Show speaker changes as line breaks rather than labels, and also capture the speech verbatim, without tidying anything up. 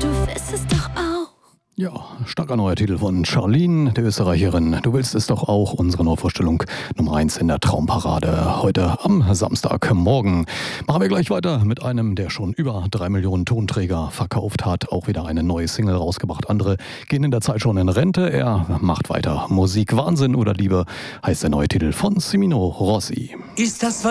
du willst es doch auch.
Ja, starker neuer Titel von Charlene, der Österreicherin. Du willst es doch auch, unsere Neuvorstellung Nummer eins in der Traumparade. Heute am Samstagmorgen machen wir gleich weiter mit einem, der schon über drei Millionen Tonträger verkauft hat. Auch wieder eine neue Single rausgebracht. Andere gehen in der Zeit schon in Rente. Er macht weiter. Musik, Wahnsinn oder Liebe heißt der neue Titel von Semino Rossi.
Ist das